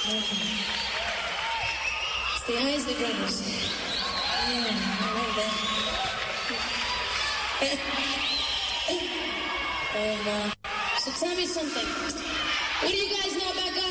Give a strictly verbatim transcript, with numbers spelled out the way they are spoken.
It's the Isaac Brothers. Yeah, I like that. um, uh, so tell me something. What do you guys know about God?